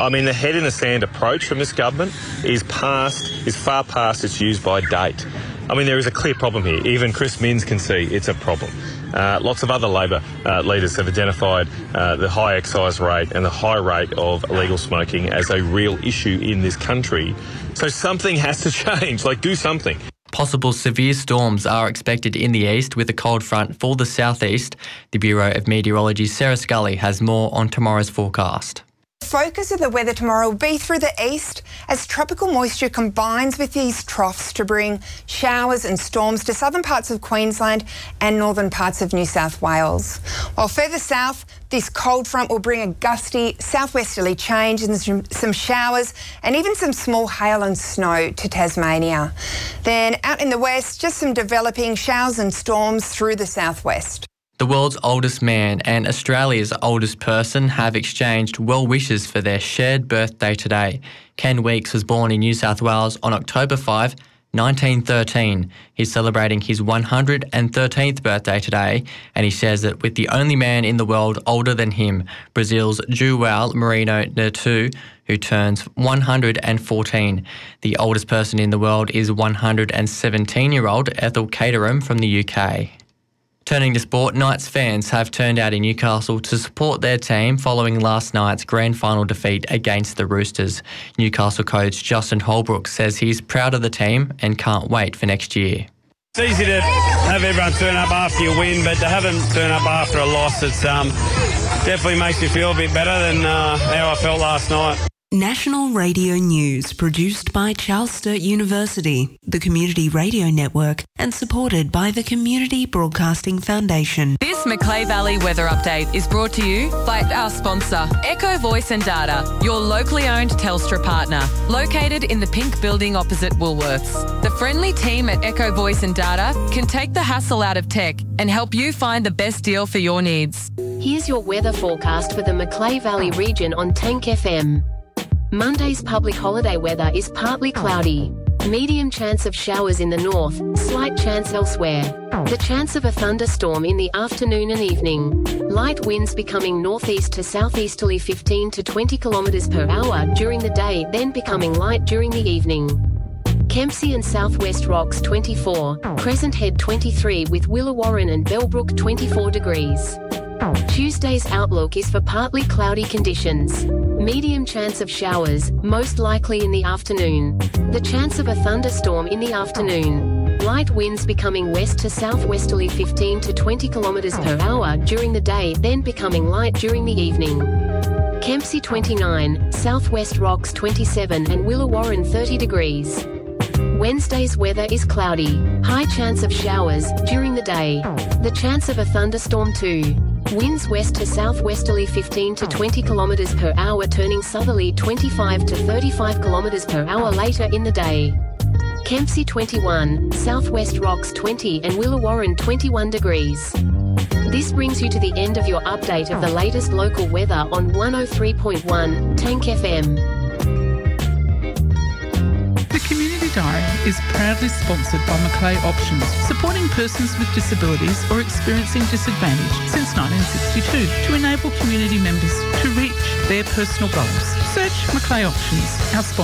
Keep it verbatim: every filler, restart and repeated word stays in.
I mean, the head in the sand approach from this government is past, is far past its use by date. I mean, there is a clear problem here. Even Chris Minns can see it's a problem. Uh, lots of other Labor uh, leaders have identified uh, the high excise rate and the high rate of illegal smoking as a real issue in this country. So something has to change, like do something. Possible severe storms are expected in the east with a cold front for the southeast. The Bureau of Meteorology's Sarah Scully has more on tomorrow's forecast. The focus of the weather tomorrow will be through the east as tropical moisture combines with these troughs to bring showers and storms to southern parts of Queensland and northern parts of New South Wales. While further south, this cold front will bring a gusty southwesterly change and some, some showers and even some small hail and snow to Tasmania. Then out in the west, just some developing showers and storms through the southwest. The world's oldest man and Australia's oldest person have exchanged well wishes for their shared birthday today. Ken Weeks was born in New South Wales on October fifth, nineteen thirteen. He's celebrating his one hundred thirteenth birthday today, and he says that with the only man in the world older than him, Brazil's João Marino Neto, who turns one hundred fourteen. The oldest person in the world is one hundred seventeen-year-old Ethel Caterham from the U K. Turning to sport, Knights fans have turned out in Newcastle to support their team following last night's grand final defeat against the Roosters. Newcastle coach Justin Holbrook says he's proud of the team and can't wait for next year. It's easy to have everyone turn up after you win, but to have them turn up after a loss, it's um, definitely makes me feel a bit better than uh, how I felt last night. National Radio News, produced by Charles Sturt University, the Community Radio Network, and supported by the Community Broadcasting Foundation. This Macleay Valley weather update is brought to you by our sponsor, Echo Voice and Data, your locally owned Telstra partner, located in the pink building opposite Woolworths. The friendly team at Echo Voice and Data can take the hassle out of tech and help you find the best deal for your needs. Here's your weather forecast for the Macleay Valley region on Tank F M. Monday's public holiday weather is partly cloudy. Medium chance of showers in the north, slight chance elsewhere. The chance of a thunderstorm in the afternoon and evening. Light winds becoming northeast to southeasterly fifteen to twenty kilometres per hour during the day, then becoming light during the evening. Kempsey and Southwest Rocks twenty-four, Crescent Head twenty-three with Willawarrin and Bellbrook twenty-four degrees. Tuesday's outlook is for partly cloudy conditions. Medium chance of showers, most likely in the afternoon. The chance of a thunderstorm in the afternoon. Light winds becoming west to southwesterly fifteen to twenty kilometres per hour during the day, then becoming light during the evening. Kempsey twenty-nine, Southwest Rocks twenty-seven and Willawarrin thirty degrees. Wednesday's weather is cloudy. High chance of showers during the day. The chance of a thunderstorm too. Winds west to southwesterly fifteen to twenty kilometres per hour, turning southerly twenty-five to thirty-five kilometres per hour later in the day. Kempsey twenty-one, Southwest Rocks twenty and Willawarrin twenty-one degrees. This brings you to the end of your update of the latest local weather on one oh three point one Tank F M. The Community Diary is proudly sponsored by Macleay Options, supporting persons with disabilities or experiencing disadvantage since nineteen sixty-two to enable community members to reach their personal goals. Search Macleay Options, our sponsor.